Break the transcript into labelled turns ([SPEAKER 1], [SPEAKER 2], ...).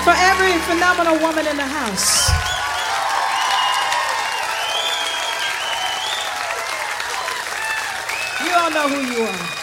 [SPEAKER 1] For every phenomenal woman in the house. You all know who you are.